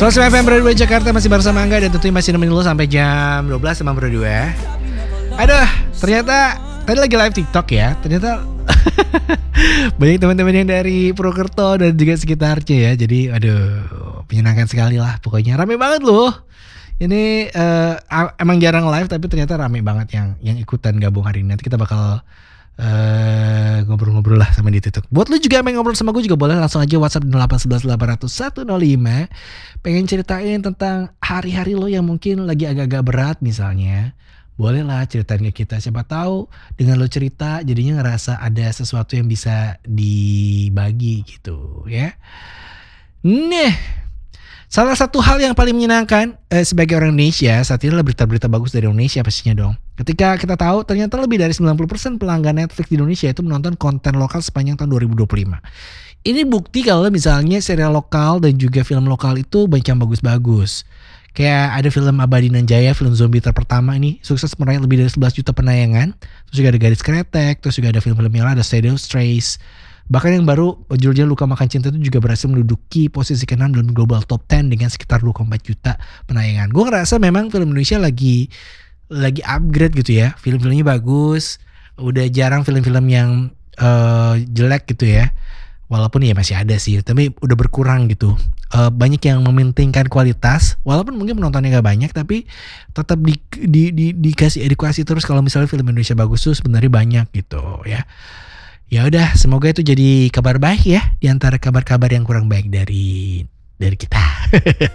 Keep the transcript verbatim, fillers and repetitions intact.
seratus F M Broadway Jakarta masih bersama Angga dan tentunya masih nemenin lo sampai jam dua belas sama Broadway. Aduh, ternyata tadi lagi live TikTok ya. Ternyata banyak teman-teman yang dari Purwokerto dan juga sekitarnya ya. Jadi aduh, menyenangkan sekali lah. Pokoknya rame banget loh. Ini uh, emang jarang live tapi ternyata rame banget yang yang ikutan gabung hari ini. Nanti kita bakal Uh, ngobrol-ngobrol lah sama di TikTok. Buat lu juga yang ngobrol sama gue juga boleh langsung aja WhatsApp delapan satu satu delapan nol nol satu nol lima. Pengen ceritain tentang hari-hari lo yang mungkin lagi agak-agak berat misalnya. Boleh lah ceritain ke kita. Siapa tahu dengan lo cerita jadinya ngerasa ada sesuatu yang bisa dibagi gitu ya. Nih, salah satu hal yang paling menyenangkan eh, sebagai orang Indonesia saat ini adalah berita-berita bagus dari Indonesia pastinya dong. Ketika kita tahu ternyata lebih dari sembilan puluh persen pelanggan Netflix di Indonesia itu menonton konten lokal sepanjang tahun dua ribu dua puluh lima. Ini bukti kalau misalnya serial lokal dan juga film lokal itu banyak yang bagus-bagus. Kayak ada film Abadi Nan Jaya, film zombie terpertama ini sukses meraih lebih dari sebelas juta penayangan. Terus juga ada Garis Kretek, terus juga ada film-film yang lain, ada Shadow Strays. Bahkan yang baru judulnya Luka Makan Cinta itu juga berhasil menduduki posisi keenam dalam global top sepuluh dengan sekitar dua koma empat juta penayangan. Gue ngerasa memang film Indonesia lagi lagi upgrade gitu ya. Film-filmnya bagus. Udah jarang film-film yang uh, jelek gitu ya. Walaupun ya masih ada sih, tapi udah berkurang gitu. Uh, banyak yang mementingkan kualitas, walaupun mungkin penontonnya gak banyak, tapi tetap di, di, di, dikasih edukasi terus kalau misalnya film Indonesia bagus tuh sebenarnya banyak gitu ya. Ya udah, semoga itu jadi kabar baik ya di antara kabar-kabar yang kurang baik dari dari kita.